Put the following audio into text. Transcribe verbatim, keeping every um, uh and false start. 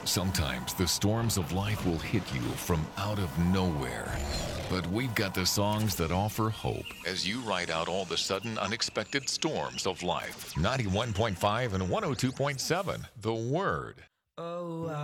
Sometimes the storms of life will hit you from out of nowhere. But we've got the songs that offer hope as you ride out all the sudden unexpected storms of life. ninety-one point five and one oh two point seven, The Word. Oh,